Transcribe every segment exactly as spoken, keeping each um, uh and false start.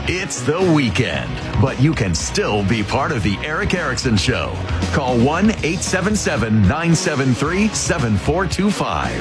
It's the weekend, but you can still be part of the Erick Erickson Show. Call one eight seven seven, nine seven three, seven four two five.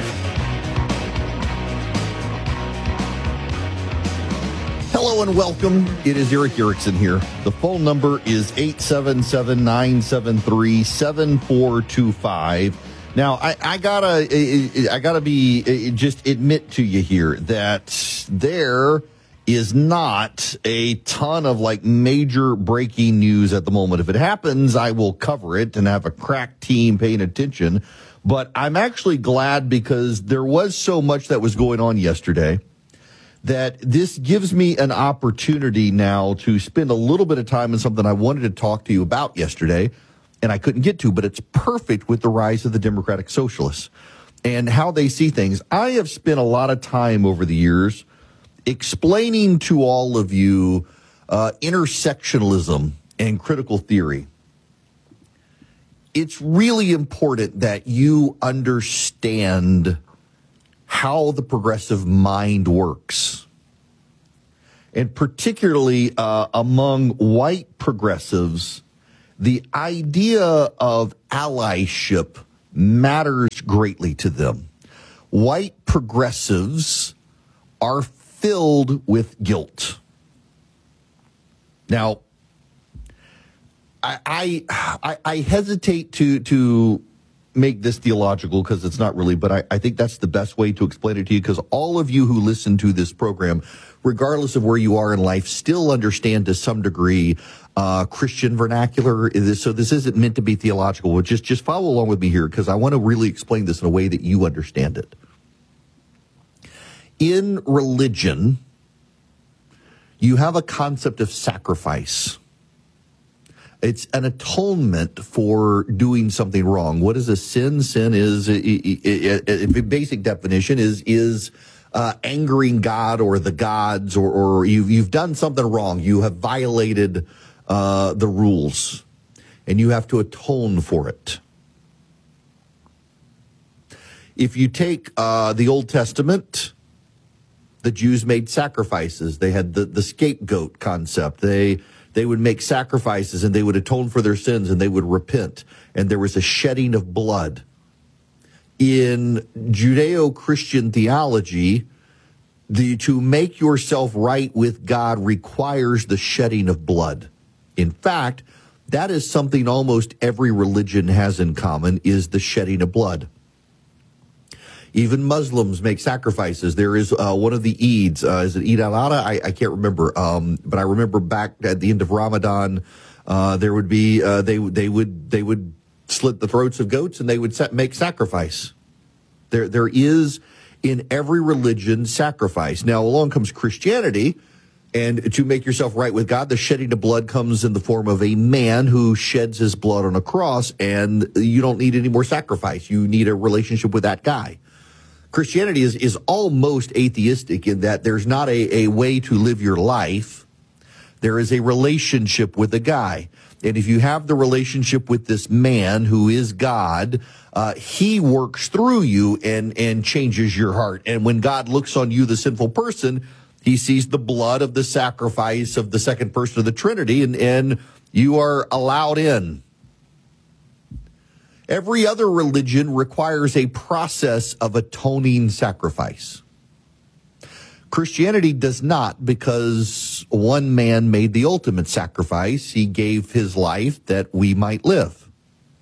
Hello and welcome. It is Erick Erickson here. The phone number is eight seven seven, nine seven three, seven four two five. Now, I, I gotta, I gotta be, just admit to you here that there is not a ton of like major breaking news at the moment. If it happens, I will cover it and have a crack team paying attention. But I'm actually glad because there was so much that was going on yesterday that this gives me an opportunity now to spend a little bit of time on something I wanted to talk to you about yesterday and I couldn't get to, but it's perfect with the rise of the Democratic Socialists and how they see things. I have spent a lot of time over the years explaining to all of you uh, intersectionalism and critical theory. It's really important that you understand how the progressive mind works. And particularly uh, among white progressives, the idea of allyship matters greatly to them. White progressives are filled with guilt. Now, I I, I hesitate to to make this theological because it's not really, but I, I think that's the best way to explain it to you because all of you who listen to this program, regardless of where you are in life, still understand to some degree uh, Christian vernacular. So this isn't meant to be theological. But just, just follow along with me here because I want to really explain this in a way that you understand it. In religion, you have a concept of sacrifice. It's an atonement for doing something wrong. What is a sin? Sin is, a basic definition is, is uh, angering God or the gods, or, or you've, you've done something wrong. You have violated uh, the rules, and you have to atone for it. If you take uh, the Old Testament, the Jews made sacrifices. They had the, the scapegoat concept. They they would make sacrifices and they would atone for their sins and they would repent. And there was a shedding of blood. In Judeo-Christian theology, the to make yourself right with God requires the shedding of blood. In fact, that is something almost every religion has in common, is the shedding of blood. Even Muslims make sacrifices. There is uh, one of the Eids. Uh, is it Eid al-Adha? I, I can't remember. Um, but I remember back at the end of Ramadan, uh, there would be uh, they they would they would slit the throats of goats and they would sa- make sacrifice. There there is in every religion sacrifice. Now along comes Christianity, and to make yourself right with God, the shedding of blood comes in the form of a man who sheds his blood on a cross, and you don't need any more sacrifice. You need a relationship with that guy. Christianity is, is almost atheistic in that there's not a, a way to live your life. There is a relationship with a guy. And if you have the relationship with this man who is God, uh, he works through you and, and changes your heart. And when God looks on you, the sinful person, he sees the blood of the sacrifice of the second person of the Trinity, and, and you are allowed in. Every other religion requires a process of atoning sacrifice. Christianity does not, because one man made the ultimate sacrifice. He gave his life that we might live.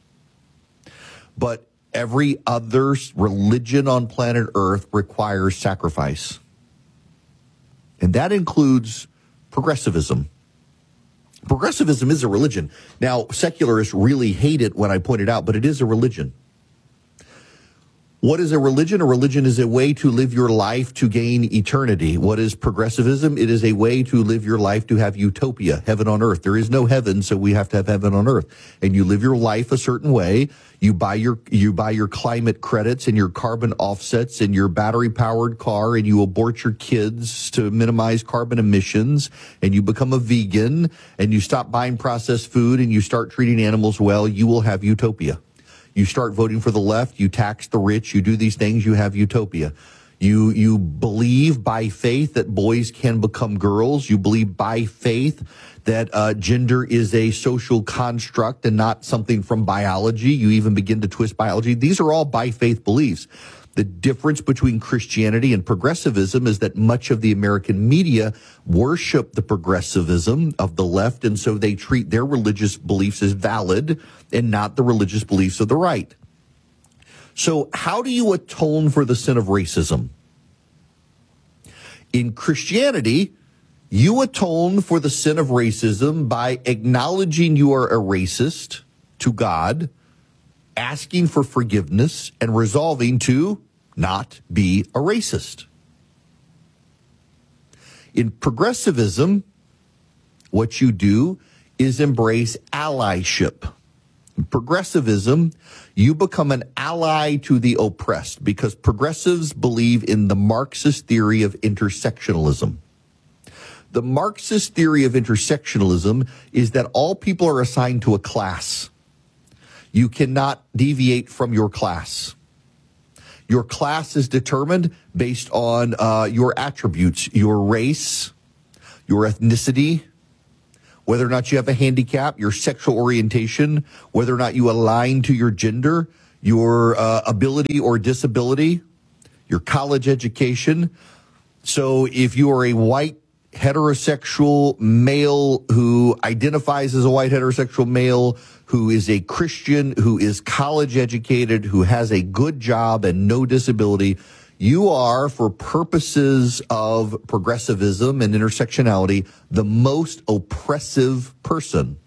But every other religion on planet Earth requires sacrifice. And that includes progressivism. Progressivism is a religion. Now, secularists really hate it when I point it out, but it is a religion. What is a religion? A religion is a way to live your life to gain eternity. What is progressivism? It is a way to live your life to have utopia, heaven on earth. There is no heaven, so we have to have heaven on earth. And you live your life a certain way. You buy your you buy your climate credits and your carbon offsets and your battery-powered car, and you abort your kids to minimize carbon emissions, and you become a vegan, and you stop buying processed food, and you start treating animals well. You will have utopia. You start voting for the left, you tax the rich, you do these things, you have utopia. You you believe by faith that boys can become girls. You believe by faith that uh, gender is a social construct and not something from biology. You even begin to twist biology. These are all by faith beliefs. The difference between Christianity and progressivism is that much of the American media worship the progressivism of the left, and so they treat their religious beliefs as valid and not the religious beliefs of the right. So how do you atone for the sin of racism? In Christianity, you atone for the sin of racism by acknowledging you are a racist to God, asking for forgiveness, and resolving to not be a racist. In progressivism, what you do is embrace allyship. In progressivism, you become an ally to the oppressed because progressives believe in the Marxist theory of intersectionalism. The Marxist theory of intersectionalism is that all people are assigned to a class. You cannot deviate from your class. Your class is determined based on uh, your attributes, your race, your ethnicity, whether or not you have a handicap, your sexual orientation, whether or not you align to your gender, your uh, ability or disability, your college education. So if you are a white heterosexual male who identifies as a white heterosexual male, who is a Christian, who is college educated, who has a good job and no disability, you are, for purposes of progressivism and intersectionality, the most oppressive person.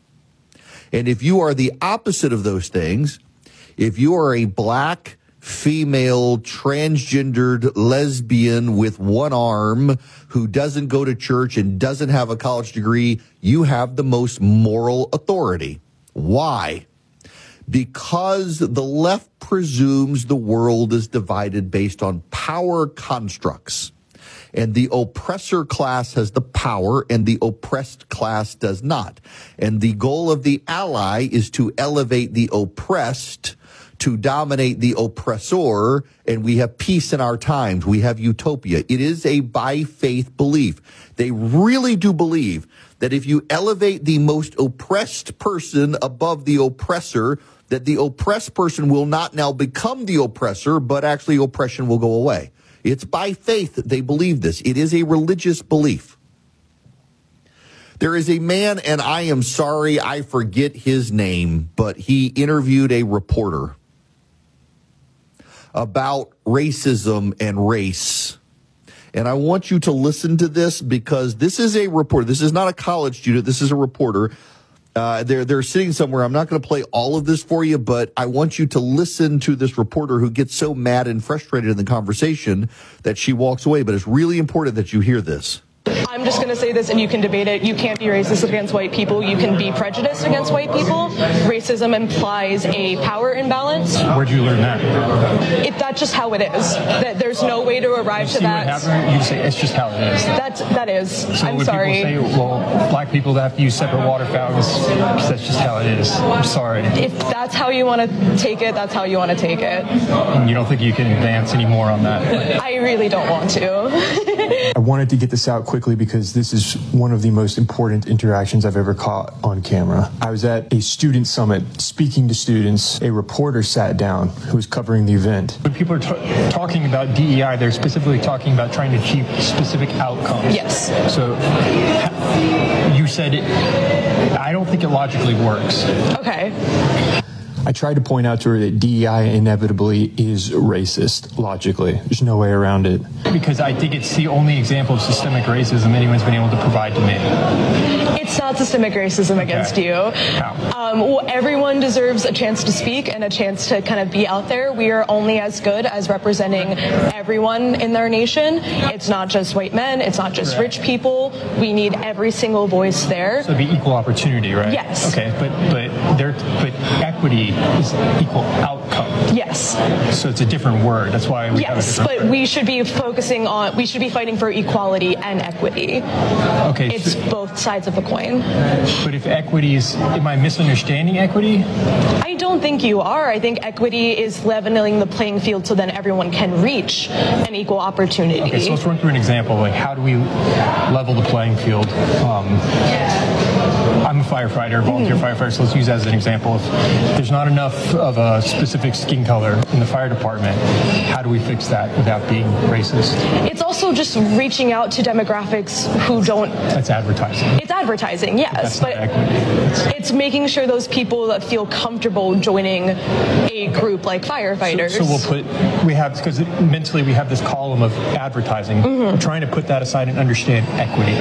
And if you are the opposite of those things, if you are a black, female, transgendered lesbian with one arm who doesn't go to church and doesn't have a college degree, you have the most moral authority. Why? Because the left presumes the world is divided based on power constructs, and the oppressor class has the power and the oppressed class does not. And the goal of the ally is to elevate the oppressed to dominate the oppressor, and we have peace in our times. We have utopia. It is a by faith belief. They really do believe that if you elevate the most oppressed person above the oppressor, that the oppressed person will not now become the oppressor, but actually oppression will go away. It's by faith that they believe this. It is a religious belief. There is a man, and I am sorry, I forget his name, but he interviewed a reporter about racism and race. And I want you to listen to this because this is a reporter. This is not a college student. This is a reporter. Uh, they're, they're sitting somewhere. I'm not going to play all of this for you, but I want you to listen to this reporter who gets so mad and frustrated in the conversation that she walks away. But it's really important that you hear this. I'm just going to say this, and you can debate it. You can't be racist against white people. You can be prejudiced against white people. Racism implies a power imbalance. Where'd you learn that? It, that's just how it is. That there's no way to arrive you to see that. What happened? You say it's just how it is. That's that is. So I'm when sorry. People say, well, black people have to use separate water fountains. That's just how it is. I'm sorry. If that's how you want to take it, that's how you want to take it. And you don't think you can advance any more on that? I really don't want to. I wanted to get this out quickly because this is one of the most important interactions I've ever caught on camera. I was at a student summit speaking to students. A reporter sat down who was covering the event. When people are t- talking about D E I, they're specifically talking about trying to achieve specific outcomes. Yes. So you said it, I don't think it logically works. Okay. I tried to point out to her that D E I inevitably is racist, logically. There's no way around it. Because I think it's the only example of systemic racism anyone's been able to provide to me. It's not systemic racism Okay. against you. How? Um, well, everyone deserves a chance to speak and a chance to kind of be out there. We are only as good as representing everyone in our nation. It's not just white men. It's not just Correct. rich people. We need every single voice there. So it'd be equal opportunity, right? Yes. Okay, but but there, but equity equity is equal outcome. Yes. So it's a different word. That's why we yes, have a different but we should be focusing on, we should be fighting for equality and equity. Okay. It's so, both sides of the coin. But if equity is, am I misunderstanding equity? I don't think you are. I think equity is leveling the playing field so then everyone can reach an equal opportunity. Okay, so let's run through an example. Like, how do we level the playing field? Um, I'm a firefighter, volunteer mm-hmm. firefighter, so let's use that as an example. If there's not enough of a specific skin color in the fire department, how do we fix that without being racist? It's also just reaching out to demographics who don't... That's advertising. It's advertising, yes. But, that's but not equity. It's making sure those people that feel comfortable joining a group like firefighters. So, so we'll put, we have, because mentally we have this column of advertising. Mm-hmm. We're trying to put that aside and understand equity,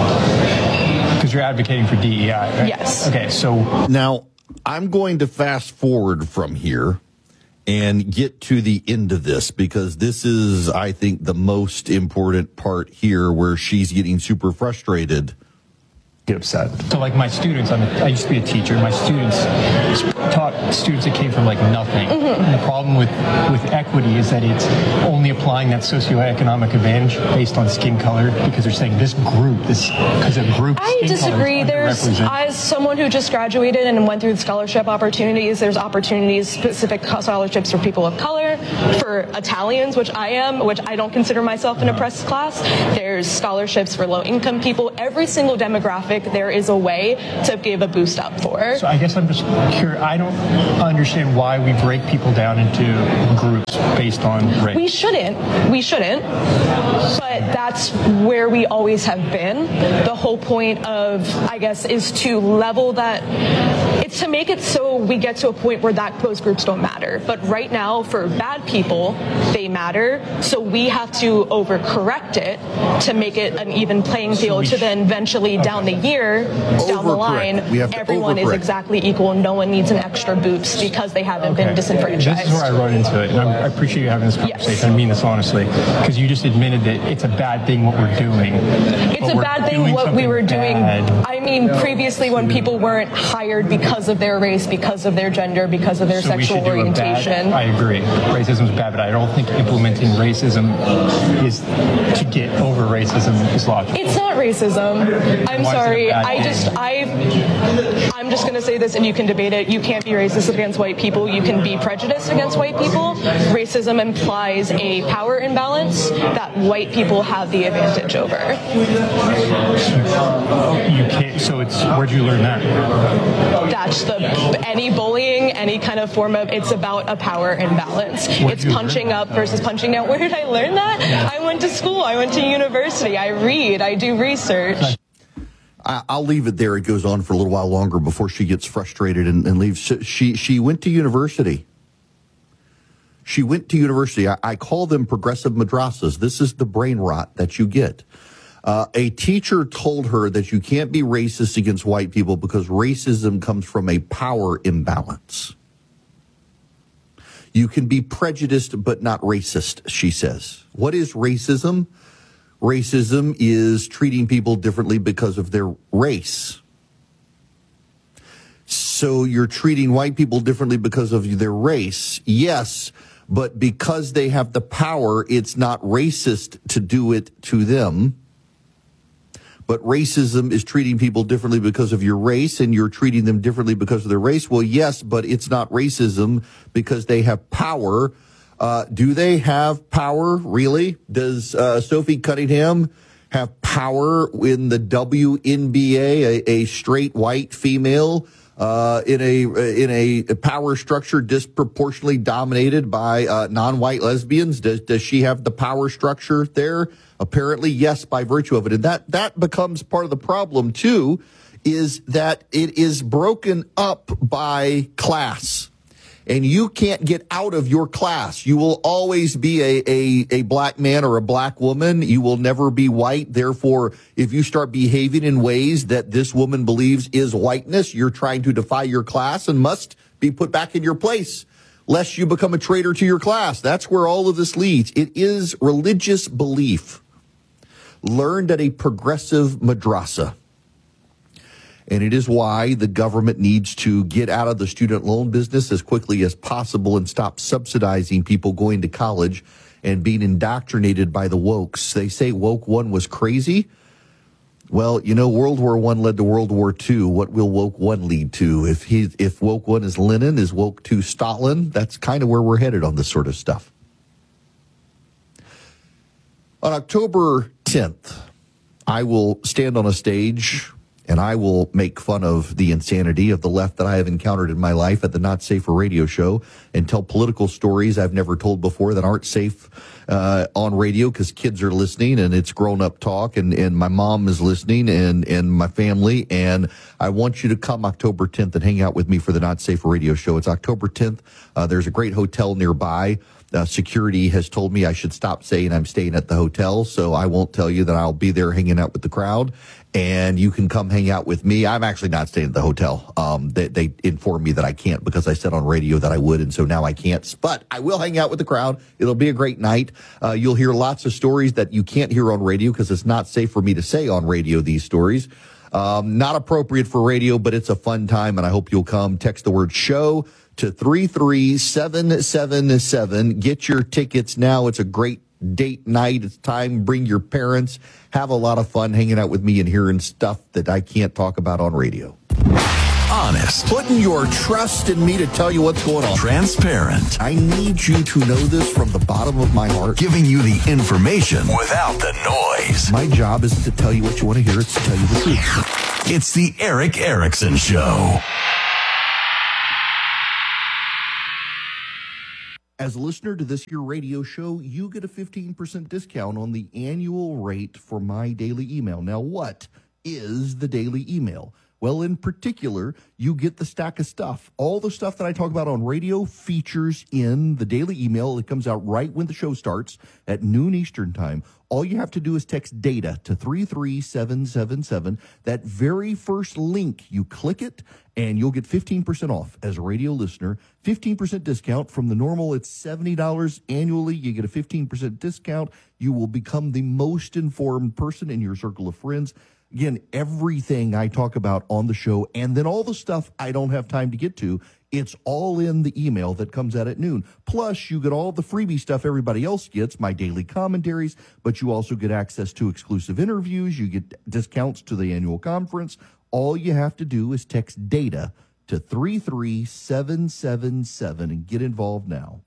though. Because you're advocating for D E I, right? Yes. Okay, so... Now, I'm going to fast forward from here and get to the end of this, because this is, I think, the most important part here where she's getting super frustrated. Get upset. So, like, my students, I'm a, I used to be a teacher. My students taught students that came from, like, nothing. Mm-hmm. And the problem with, with equity is that it's only applying that socioeconomic advantage based on skin color, because they're saying this group, this, because a group I skin disagree. color is There's, as someone who just graduated and went through scholarship opportunities, there's opportunities, specific scholarships for people of color, for Italians, which I am, which I don't consider myself an oppressed class. There's scholarships for low-income people. Every single demographic there is a way to give a boost up for. So I guess I'm just curious. I don't understand why we break people down into groups based on race. We shouldn't. We shouldn't. But that's where we always have been. The whole point of, I guess, is to level that. It's to make it so we get to a point where that those groups don't matter. But right now, for bad people, they matter. So we have to overcorrect it to make it an even playing field. So to then eventually, okay. down the year, down the line, everyone is exactly equal. No one needs an extra boost because they haven't okay. been disenfranchised. This is where I run into it, and I'm, I appreciate you having this conversation. Yes. I mean this honestly, because you just admitted that it's a bad thing what we're doing. It's a bad thing what we were doing. Bad. I mean, previously when people weren't hired because of their race, because of their gender, because of their so sexual orientation. Bad, I agree. Racism is bad, but I don't think implementing racism is to get over racism is logical. It's not racism. I'm sorry. I just, I, I'm just going to say this, and you can debate it. You can't be racist against white people. You can be prejudiced against white people. Racism implies a power imbalance that white people have the advantage over. You can't. So it's where'd you learn that? That's the any bullying, any kind of form of. It's about a power imbalance. Where'd it's punching up versus punching down. Where did I learn that? Yeah. I went to school. I went to university. I read. I do research. I'll leave it there. It goes on for a little while longer before she gets frustrated and, and leaves. She she went to university. She went to university. I, I call them progressive madrasas. This is the brain rot that you get. Uh, a teacher told her that you can't be racist against white people because racism comes from a power imbalance. You can be prejudiced but not racist, she says. What is racism? Racism is treating people differently because of their race. So you're treating white people differently because of their race. Yes, but because they have the power, it's not racist to do it to them. But racism is treating people differently because of your race, and you're treating them differently because of their race. Well, yes, but it's not racism because they have power. Uh, do they have power, really? Does uh, Sophie Cunningham have power in the W N B A, a, a straight white female uh, in a in a power structure disproportionately dominated by uh, non-white lesbians? Does does she have the power structure there? Apparently, yes, by virtue of it. And that, that becomes part of the problem, too, is that it is broken up by class. And you can't get out of your class. You will always be a, a, a black man or a black woman. You will never be white. Therefore, if you start behaving in ways that this woman believes is whiteness, you're trying to defy your class and must be put back in your place, lest you become a traitor to your class. That's where all of this leads. It is religious belief learned at a progressive madrasa. And it is why the government needs to get out of the student loan business as quickly as possible and stop subsidizing people going to college and being indoctrinated by the wokes. They say woke one was crazy. Well, you know, World War One led to World War Two. What will woke one lead to? If he, if woke one is Lenin, is woke two Stalin? That's kind of where we're headed on this sort of stuff. On October tenth, I will stand on a stage and I will make fun of the insanity of the left that I have encountered in my life at the Not Safe for Radio show and tell political stories I've never told before that aren't safe uh, on radio because kids are listening and it's grown-up talk and, and my mom is listening and, and my family. And I want you to come October tenth and hang out with me for the Not Safe for Radio show. It's October tenth. Uh, there's a great hotel nearby. Uh, security has told me I should stop saying I'm staying at the hotel, so I won't tell you that I'll be there hanging out with the crowd. And you can come hang out with me. I'm actually not staying at the hotel. Um, they, they informed me that I can't because I said on radio that I would, and so now I can't. But I will hang out with the crowd. It'll be a great night. Uh, you'll hear lots of stories that you can't hear on radio because it's not safe for me to say on radio these stories. Um, not appropriate for radio, but it's a fun time, and I hope you'll come. Text the word show to three three seven seven seven. Get your tickets now. It's a great date night. It's time. Bring your parents. Have a lot of fun hanging out with me and hearing stuff that I can't talk about on radio. Honest. Putting your trust in me to tell you what's going on. Transparent. I need you to know this from the bottom of my heart. Giving you the information without the noise. My job isn't to tell you what you want to hear. It's to tell you the truth. It's the Erick Erickson Show. As a listener to this your radio show, you get a fifteen percent discount on the annual rate for my daily email. Now, what is the daily email? Well, in particular, you get the stack of stuff. All the stuff that I talk about on radio features in the daily email. It comes out right when the show starts at noon Eastern time. All you have to do is text DATA to three three seven seven seven. That very first link, you click it, and you'll get fifteen percent off as a radio listener. fifteen percent discount from the normal. It's seventy dollars annually. You get a fifteen percent discount. You will become the most informed person in your circle of friends. Again, everything I talk about on the show, and then all the stuff I don't have time to get to, it's all in the email that comes out at noon. Plus, you get all the freebie stuff everybody else gets, my daily commentaries, but you also get access to exclusive interviews. You get discounts to the annual conference. All you have to do is text DATA to three three seven seven seven and get involved now.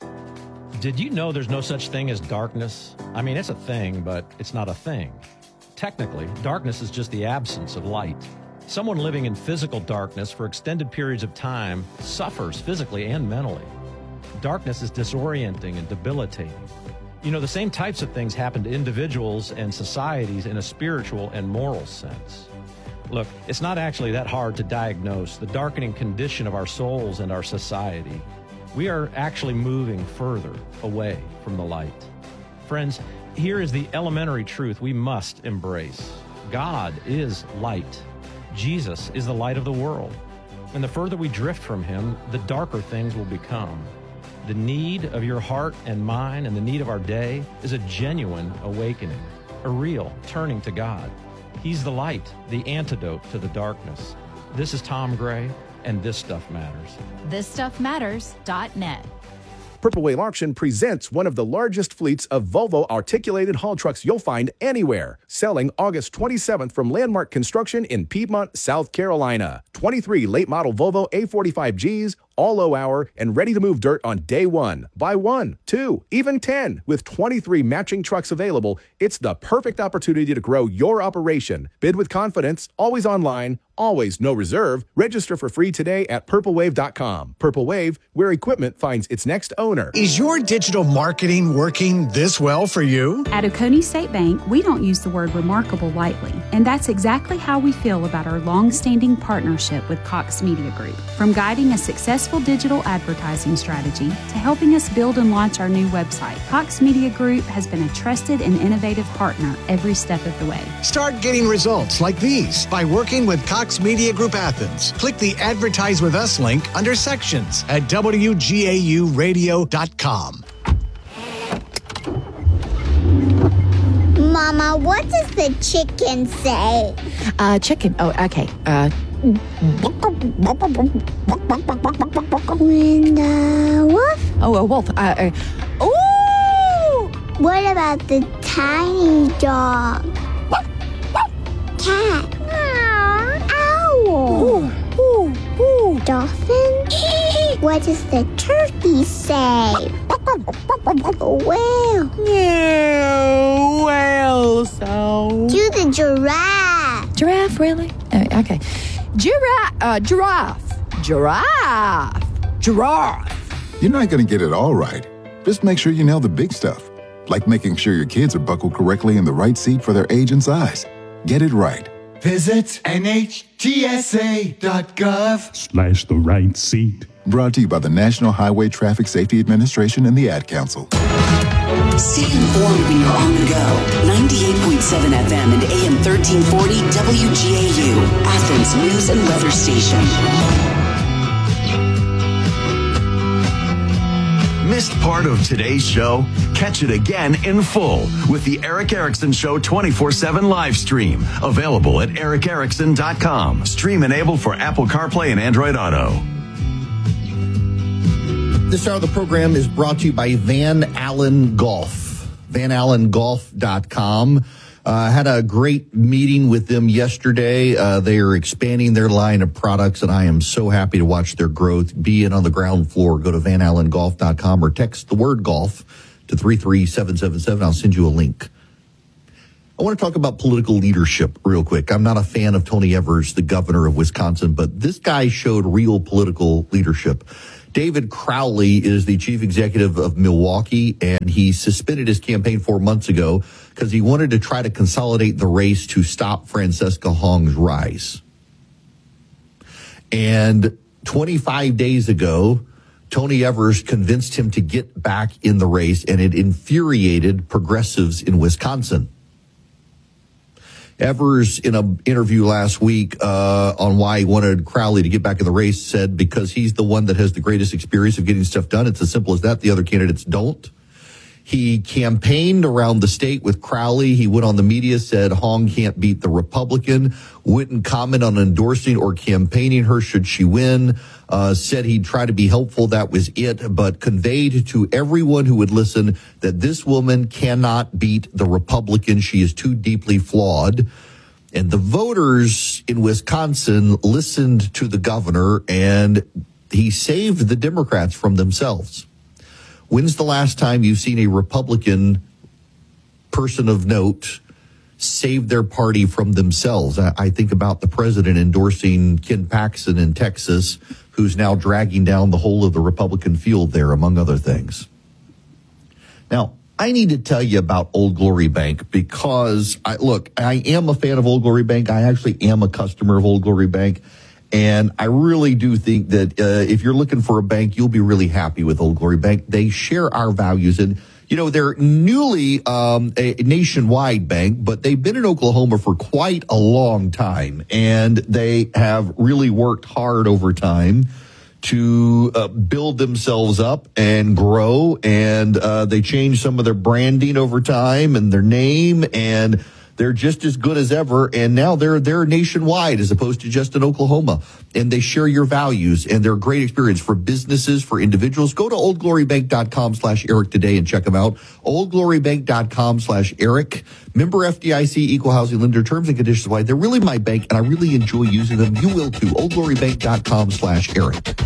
Did you know there's no such thing as darkness? I mean, it's a thing, but it's not a thing. Technically, darkness is just the absence of light. Someone living in physical darkness for extended periods of time suffers physically and mentally. Darkness is disorienting and debilitating. You know, the same types of things happen to individuals and societies in a spiritual and moral sense. Look, it's not actually that hard to diagnose the darkening condition of our souls and our society. We are actually moving further away from the light. Friends, here is the elementary truth we must embrace. God is light. Jesus is the light of the world. And the further we drift from him, the darker things will become. The need of your heart and mine and the need of our day is a genuine awakening, a real turning to God. He's the light, the antidote to the darkness. This is Tom Gray, and This Stuff Matters. this stuff matters dot net. Purple Wave Auction presents one of the largest fleets of Volvo articulated haul trucks you'll find anywhere. Selling August twenty-seventh from Landmark Construction in Piedmont, South Carolina. twenty-three late model Volvo A forty-five Gs, all low hour, and ready to move dirt on day one. Buy one, two, even ten. With twenty-three matching trucks available, it's the perfect opportunity to grow your operation. Bid with confidence, always online, always no reserve. Register for free today at purple wave dot com. Purple Wave, where equipment finds its next owner. Is your digital marketing working this well for you? At Oconee State Bank, we don't use the word remarkable lightly, and that's exactly how we feel about our long-standing partnership with Cox Media Group. From guiding a successful digital advertising strategy to helping us build and launch our new website, Cox Media Group has been a trusted and innovative partner every step of the way. Start getting results like these by working with Cox Media Group Athens. Click the Advertise with Us link under Sections at W G A U radio dot com. Mama, what does the chicken say? Uh, chicken. Oh, okay. Uh, When the wolf? Oh, a wolf. Uh, uh, ooh! What about the tiny dog? Cat? Owl? Ooh, ooh, ooh. Dolphin? What does the turkey say? Whale? Yeah, whale sound. Do the giraffe. Giraffe, really? Uh, okay. Giraffe, uh, giraffe, giraffe, giraffe. You're not going to get it all right. Just make sure you nail the big stuff, like making sure your kids are buckled correctly in the right seat for their age and size. Get it right. Visit N H T S A dot gov slash the right seat. Brought to you by the National Highway Traffic Safety Administration and the Ad Council. Stay informed when you're on the go. ninety-eight point seven F M and A M thirteen forty W G A U, Athens News and Weather Station. Missed part of today's show? Catch it again in full with the Eric Erickson Show twenty-four seven live stream. Available at eric erickson dot com. Stream enabled for Apple CarPlay and Android Auto. This hour of the program is brought to you by Van Allen Golf. van allen golf dot com. Uh, had a great meeting with them yesterday. Uh, they are expanding their line of products, and I am so happy to watch their growth. Be in on the ground floor. Go to van allen golf dot com or text the word golf to three three seven seven seven. I'll send you a link. I want to talk about political leadership real quick. I'm not a fan of Tony Evers, the governor of Wisconsin, but this guy showed real political leadership. David Crowley is the chief executive of Milwaukee, and he suspended his campaign four months ago because he wanted to try to consolidate the race to stop Francesca Hong's rise. And twenty-five days ago, Tony Evers convinced him to get back in the race, and it infuriated progressives in Wisconsin. Evers, in an interview last week uh, on why he wanted Crowley to get back in the race, said because he's the one that has the greatest experience of getting stuff done. It's as simple as that. The other candidates don't. He campaigned around the state with Crowley. He went on the media, said Hong can't beat the Republican, wouldn't comment on endorsing or campaigning her should she win, uh, said he'd try to be helpful. That was it, but conveyed to everyone who would listen that this woman cannot beat the Republican. She is too deeply flawed. And the voters in Wisconsin listened to the governor, and he saved the Democrats from themselves. When's the last time you've seen a Republican person of note save their party from themselves? I, I think about the president endorsing Ken Paxton in Texas, who's now dragging down the whole of the Republican field there, among other things. Now, I need to tell you about Old Glory Bank because, I, look, I am a fan of Old Glory Bank. I actually am a customer of Old Glory Bank. And I really do think that uh, if you're looking for a bank, you'll be really happy with Old Glory Bank. They share our values. And, you know, they're newly um, a nationwide bank, but they've been in Oklahoma for quite a long time. And they have really worked hard over time to uh, build themselves up and grow. And uh, they changed some of their branding over time and their name, and they're just as good as ever, and now they're they're nationwide as opposed to just in Oklahoma. And they share your values, and they're a great experience for businesses, for individuals. Go to oldglorybank.com slash Eric today and check them out. oldglorybank.com slash Eric. Member F D I C, equal housing lender, terms and conditions apply. They're really my bank, and I really enjoy using them. You will too. oldglorybank.com slash Eric.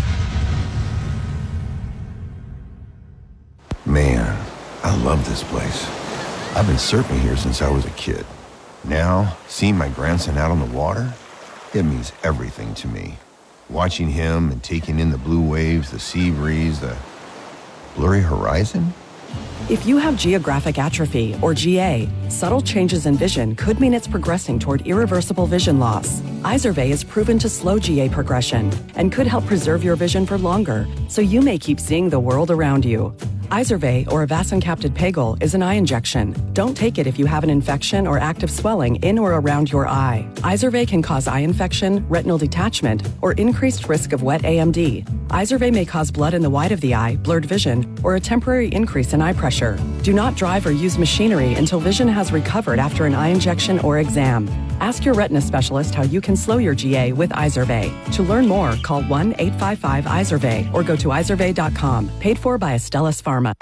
Man, I love this place. I've been surfing here since I was a kid. Now, seeing my grandson out on the water, it means everything to me. Watching him and taking in the blue waves, the sea breeze, the blurry horizon. If you have geographic atrophy, or G A, subtle changes in vision could mean it's progressing toward irreversible vision loss. Izervay is proven to slow G A progression and could help preserve your vision for longer, so you may keep seeing the world around you. Izervay, or avacincaptad pegol, is an eye injection. Don't take it if you have an infection or active swelling in or around your eye. Izervay can cause eye infection, retinal detachment, or increased risk of wet A M D. Izervay may cause blood in the white of the eye, blurred vision, or a temporary increase in eye pressure. Do not drive or use machinery until vision has recovered after an eye injection or exam. Ask your retina specialist how you can slow your G A with Izervay. To learn more, call one eight five five Izervay or go to izervay dot com. Paid for by Astellas Pharma.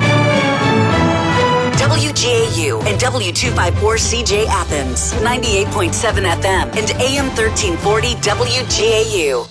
W G A U and W two fifty-four C J Athens, ninety-eight point seven F M and A M thirteen forty W G A U.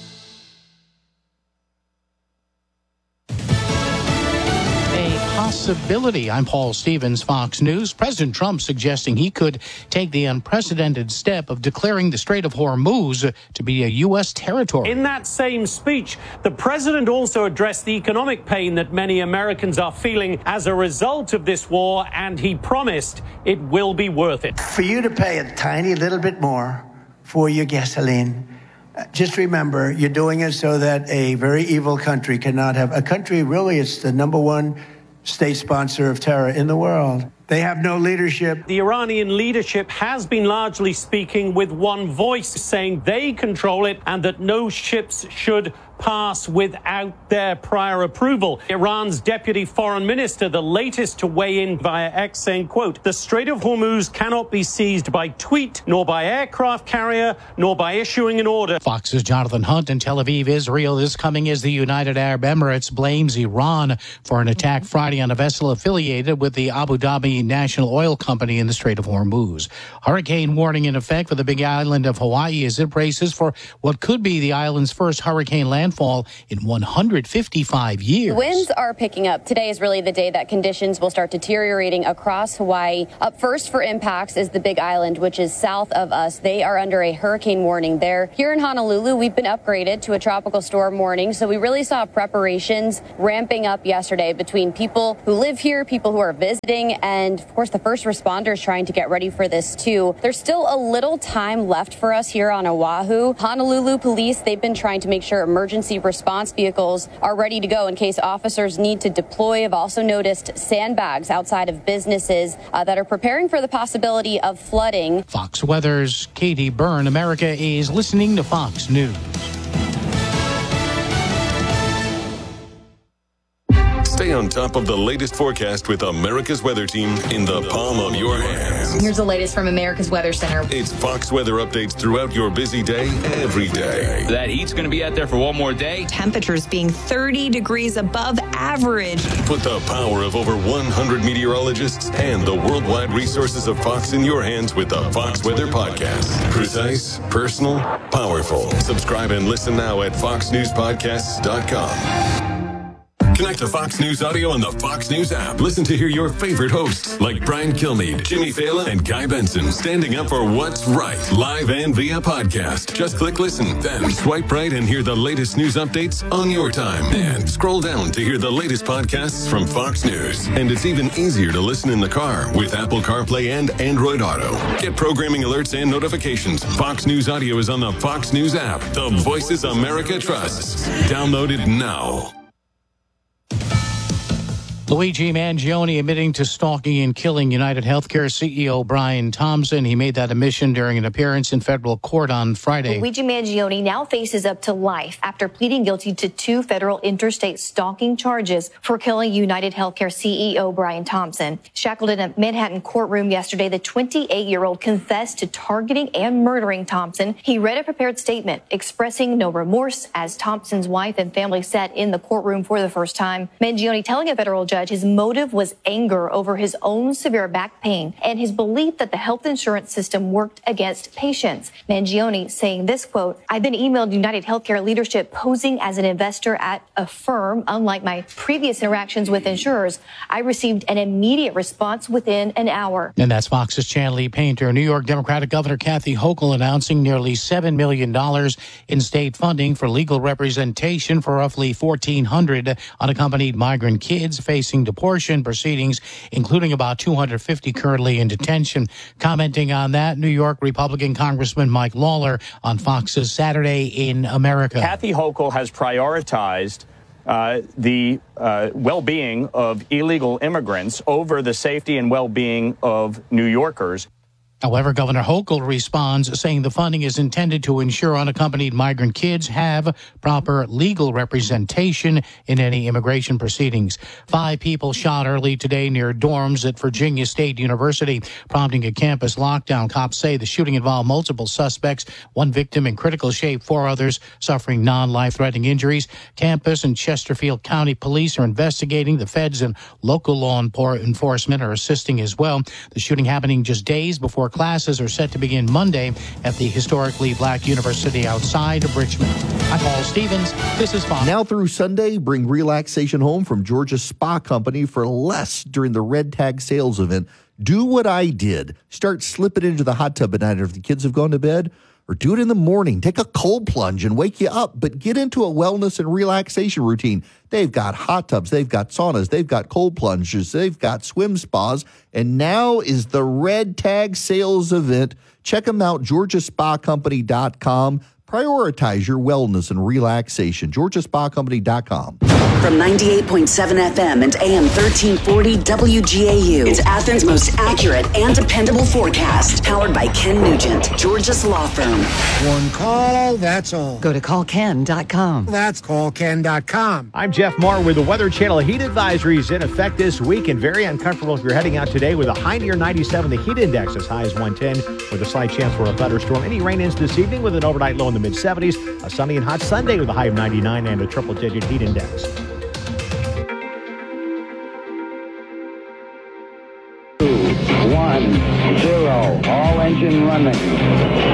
Possibility. I'm Paul Stevens, Fox News. President Trump suggesting he could take the unprecedented step of declaring the Strait of Hormuz to be a U S territory. In that same speech, the president also addressed the economic pain that many Americans are feeling as a result of this war, and he promised it will be worth it. For you to pay a tiny little bit more for your gasoline, just remember, you're doing it so that a very evil country cannot have a country. Really, it's the number one state sponsor of terror in the world. They have no leadership. The Iranian leadership has been largely speaking with one voice, saying they control it and that no ships should pass without their prior approval. Iran's deputy foreign minister, the latest to weigh in via X, saying, quote, the Strait of Hormuz cannot be seized by tweet, nor by aircraft carrier, nor by issuing an order. Fox's Jonathan Hunt in Tel Aviv, Israel, is coming as the United Arab Emirates blames Iran for an attack Friday on a vessel affiliated with the Abu Dhabi National Oil Company in the Strait of Hormuz. Hurricane warning in effect for the big island of Hawaii as it braces for what could be the island's first hurricane landfall in one hundred fifty-five years. Winds are picking up. Today is really the day that conditions will start deteriorating across Hawaii. Up first for impacts is the Big Island, which is south of us. They are under a hurricane warning there. Here in Honolulu, we've been upgraded to a tropical storm warning, so we really saw preparations ramping up yesterday between people who live here, people who are visiting, and of course the first responders trying to get ready for this too. There's still a little time left for us here on Oahu. Honolulu police, they've been trying to make sure emergency response vehicles are ready to go in case officers need to deploy. I've also noticed sandbags outside of businesses uh, that are preparing for the possibility of flooding. Fox Weather's Katie Byrne. America is listening to Fox News. Stay on top of the latest forecast with America's Weather Team in the palm of your hands. Here's the latest from America's Weather Center. It's Fox weather updates throughout your busy day, every day. That heat's going to be out there for one more day. Temperatures being thirty degrees above average. Put the power of over one hundred meteorologists and the worldwide resources of Fox in your hands with the Fox Weather Podcast. Precise, personal, powerful. Subscribe and listen now at fox news podcasts dot com. Connect to Fox News Audio on the Fox News app. Listen to hear your favorite hosts like Brian Kilmeade, Jimmy Fallon, and Guy Benson standing up for what's right, live and via podcast. Just click listen, then swipe right and hear the latest news updates on your time. And scroll down to hear the latest podcasts from Fox News. And it's even easier to listen in the car with Apple CarPlay and Android Auto. Get programming alerts and notifications. Fox News Audio is on the Fox News app. The voices America trusts. Download it now. Luigi Mangione admitting to stalking and killing United Healthcare C E O Brian Thompson. He made that admission during an appearance in federal court on Friday. Luigi Mangione now faces up to life after pleading guilty to two federal interstate stalking charges for killing United Healthcare C E O Brian Thompson. Shackled in a Manhattan courtroom yesterday, the twenty-eight-year-old confessed to targeting and murdering Thompson. He read a prepared statement expressing no remorse as Thompson's wife and family sat in the courtroom for the first time. Mangione telling a federal judge his motive was anger over his own severe back pain and his belief that the health insurance system worked against patients. Mangione saying this, quote, I then emailed United Healthcare leadership posing as an investor at a firm. Unlike my previous interactions with insurers, I received an immediate response within an hour. And that's Fox's Chanley Painter. New York Democratic Governor Kathy Hochul announcing nearly seven million dollars in state funding for legal representation for roughly fourteen hundred unaccompanied migrant kids facing deportation proceedings, including about two hundred fifty currently in detention. Commenting on that, New York Republican Congressman Mike Lawler on Fox's Saturday in America. Kathy Hochul has prioritized uh, the uh, well-being of illegal immigrants over the safety and well-being of New Yorkers. However, Governor Hochul responds saying the funding is intended to ensure unaccompanied migrant kids have proper legal representation in any immigration proceedings. Five people shot early today near dorms at Virginia State University, prompting a campus lockdown. Cops say the shooting involved multiple suspects, one victim in critical shape, four others suffering non-life-threatening injuries. Campus and Chesterfield County Police are investigating. The feds and local law enforcement are assisting as well. The shooting happening just days before classes are set to begin Monday at the historically black university outside of Richmond. I'm Paul Stevens. This is Fox. Now through Sunday, bring relaxation home from Georgia Spa Company for less during the Red Tag sales event. Do what I did. Start slipping into the hot tub at night if the kids have gone to bed, or do it in the morning. Take a cold plunge and wake you up, but get into a wellness and relaxation routine. They've got hot tubs, they've got saunas, they've got cold plunges, they've got swim spas, and now is the Red Tag sales event. Check them out, georgia spa company dot com. Prioritize your wellness and relaxation. georgia spa company dot com. From ninety-eight point seven F M and A M thirteen forty W G A U, it's Athens' most accurate and dependable forecast. Powered by Ken Nugent, Georgia's law firm. One call, that's all. Go to call ken dot com. That's call ken dot com. I'm Jeff Marr with the Weather Channel. Heat advisories in effect this week and very uncomfortable if you're heading out today with a high near ninety-seven. The heat index as high as one ten with a slight chance for a thunderstorm. Any rain-ins this evening with an overnight low in the mid seventies. A sunny and hot Sunday with a high of ninety-nine and a triple-digit heat index. Two, one, zero. All engine running.